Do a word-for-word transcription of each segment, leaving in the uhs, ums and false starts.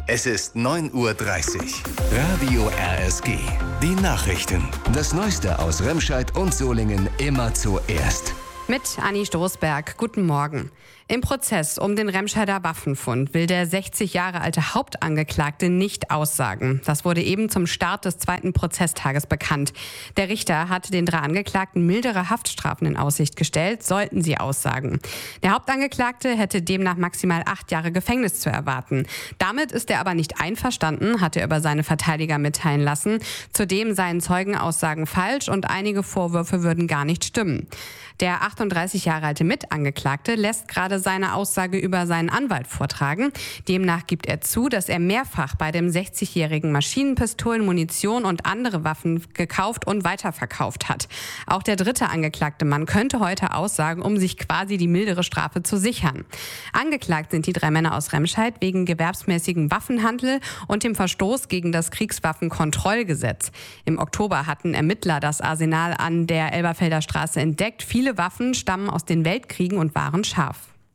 Es ist neun Uhr dreißig. Radio R S G. Die Nachrichten. Das Neueste aus Remscheid und Solingen immer zuerst. Mit Anni Stoßberg. Guten Morgen. Im Prozess um den Remscheider Waffenfund will der sechzig Jahre alte Hauptangeklagte nicht aussagen. Das wurde eben zum Start des zweiten Prozesstages bekannt. Der Richter hatte den drei Angeklagten mildere Haftstrafen in Aussicht gestellt, sollten sie aussagen. Der Hauptangeklagte hätte demnach maximal acht Jahre Gefängnis zu erwarten. Damit ist er aber nicht einverstanden, hat er über seine Verteidiger mitteilen lassen. Zudem seien Zeugenaussagen falsch und einige Vorwürfe würden gar nicht stimmen. Der achtunddreißig Jahre alte Mitangeklagte lässt gerade seine Aussage über seinen Anwalt vortragen. Demnach gibt er zu, dass er mehrfach bei dem sechzigjährigen Maschinenpistolen, Munition und andere Waffen gekauft und weiterverkauft hat. Auch der dritte angeklagte Mann könnte heute aussagen, um sich quasi die mildere Strafe zu sichern. Angeklagt sind die drei Männer aus Remscheid wegen gewerbsmäßigem Waffenhandel und dem Verstoß gegen das Kriegswaffenkontrollgesetz. Im Oktober hatten Ermittler das Arsenal an der Elberfelder Straße entdeckt. Viele Waffen stammen aus den Weltkriegen und waren scharf.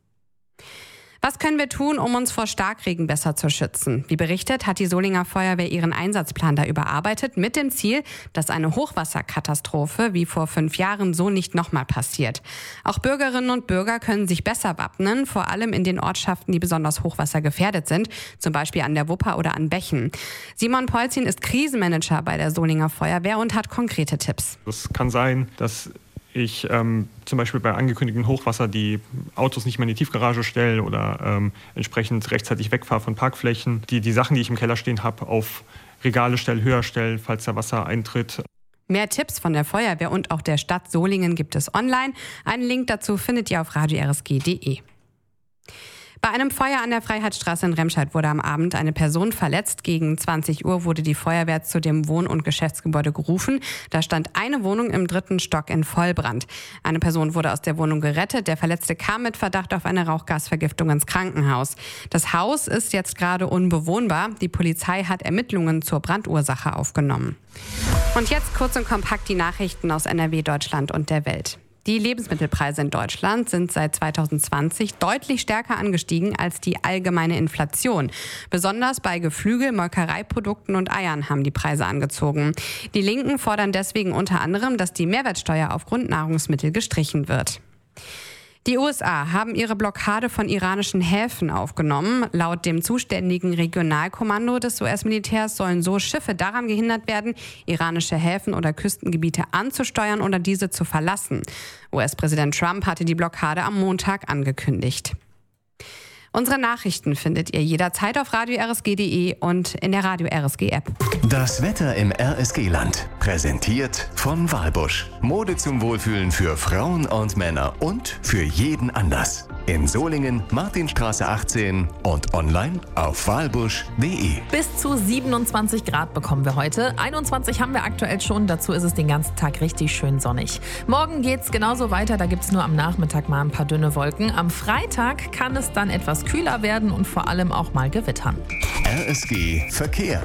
Was können wir tun, um uns vor Starkregen besser zu schützen? Wie berichtet, hat die Solinger Feuerwehr ihren Einsatzplan da überarbeitet mit dem Ziel, dass eine Hochwasserkatastrophe wie vor fünf Jahren so nicht nochmal passiert. Auch Bürgerinnen und Bürger können sich besser wappnen, vor allem in den Ortschaften, die besonders hochwassergefährdet sind, zum Beispiel an der Wupper oder an Bächen. Simon Polzin ist Krisenmanager bei der Solinger Feuerwehr und hat konkrete Tipps. Es kann sein, dass ich ähm, zum Beispiel bei angekündigtem Hochwasser die Autos nicht mehr in die Tiefgarage stelle oder ähm, entsprechend rechtzeitig wegfahre von Parkflächen. Die, die Sachen, die ich im Keller stehen habe, auf Regale stelle, höher stelle, falls da Wasser eintritt. Mehr Tipps von der Feuerwehr und auch der Stadt Solingen gibt es online. Einen Link dazu findet ihr auf radio r s g punkt d e. Bei einem Feuer an der Freiheitsstraße in Remscheid wurde am Abend eine Person verletzt. Gegen zwanzig Uhr wurde die Feuerwehr zu dem Wohn- und Geschäftsgebäude gerufen. Da stand eine Wohnung im dritten Stock in Vollbrand. Eine Person wurde aus der Wohnung gerettet. Der Verletzte kam mit Verdacht auf eine Rauchgasvergiftung ins Krankenhaus. Das Haus ist jetzt gerade unbewohnbar. Die Polizei hat Ermittlungen zur Brandursache aufgenommen. Und jetzt kurz und kompakt die Nachrichten aus N R W, Deutschland und der Welt. Die Lebensmittelpreise in Deutschland sind seit zweitausendzwanzig deutlich stärker angestiegen als die allgemeine Inflation. Besonders bei Geflügel, Molkereiprodukten und Eiern haben die Preise angezogen. Die Linken fordern deswegen unter anderem, dass die Mehrwertsteuer auf Grundnahrungsmittel gestrichen wird. Die U S A haben ihre Blockade von iranischen Häfen aufgenommen. Laut dem zuständigen Regionalkommando des U S-Militärs sollen so Schiffe daran gehindert werden, iranische Häfen oder Küstengebiete anzusteuern oder diese zu verlassen. U S-Präsident Trump hatte die Blockade am Montag angekündigt. Unsere Nachrichten findet ihr jederzeit auf radio r s g punkt d e und in der Radio R S G App. Das Wetter im R S G-Land. Präsentiert von Walbusch. Mode zum Wohlfühlen für Frauen und Männer und für jeden Anlass. In Solingen, Martinstraße achtzehn und online auf walbusch punkt d e. Bis zu siebenundzwanzig Grad bekommen wir heute. einundzwanzig haben wir aktuell schon. Dazu ist es den ganzen Tag richtig schön sonnig. Morgen geht's genauso weiter. Da gibt's nur am Nachmittag mal ein paar dünne Wolken. Am Freitag kann es dann etwas kühler werden und vor allem auch mal gewittern. R S G Verkehr.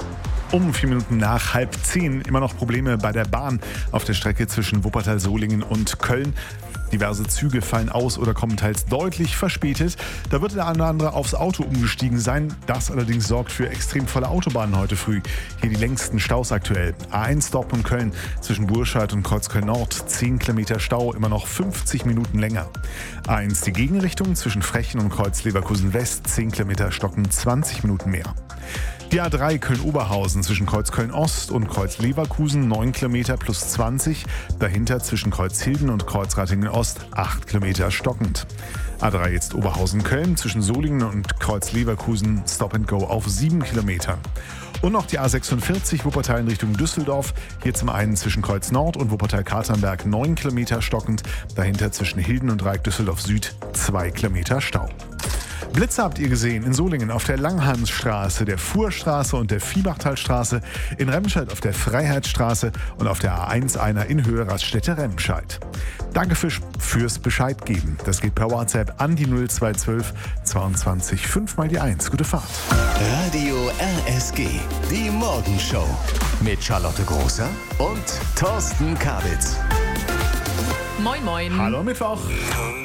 Um vier Minuten nach halb zehn immer noch Probleme bei der Bahn auf der Strecke zwischen Wuppertal, Solingen und Köln. Diverse Züge fallen aus oder kommen teils deutlich verspätet. Da wird der eine oder andere aufs Auto umgestiegen sein. Das allerdings sorgt für extrem volle Autobahnen heute früh. Hier die längsten Staus aktuell. A eins Dortmund Köln zwischen Burscheid und Kreuzköln Nord. zehn Kilometer Stau, immer noch fünfzig Minuten länger. A eins die Gegenrichtung zwischen Frechen und Kreuz Leverkusen West. zehn Kilometer stocken, zwanzig Minuten mehr. Die A drei Köln-Oberhausen zwischen Kreuz Köln-Ost und Kreuz Leverkusen neun Kilometer plus zwanzig. Dahinter zwischen Kreuz Hilden und Kreuz Ratingen-Ost acht Kilometer stockend. A drei jetzt Oberhausen-Köln zwischen Solingen und Kreuz Leverkusen Stop and Go auf sieben Kilometern. Und noch die A sechsundvierzig Wuppertal in Richtung Düsseldorf. Hier zum einen zwischen Kreuz Nord und Wuppertal-Katernberg neun Kilometer stockend. Dahinter zwischen Hilden und Dreieck Düsseldorf Süd zwei Kilometer Stau. Blitze habt ihr gesehen in Solingen auf der Langhansstraße, der Fuhrstraße und der Viehbachtalstraße, in Remscheid auf der Freiheitsstraße und auf der A eins einer in Höhe Raststätte Remscheid. Danke für, fürs Bescheid geben. Das geht per WhatsApp an die null zwei zwölf zweiundzwanzig fünf mal die eins. Gute Fahrt. Radio R S G, die Morgenshow mit Charlotte Großer und Thorsten Kabitz. Moin, moin. Hallo Mittwoch.